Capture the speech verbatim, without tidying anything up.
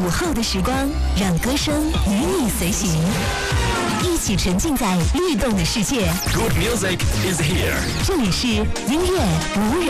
后的时光，让歌声与你随行，一起沉浸在律动的世界。 Good music is here。 这里是音乐无人。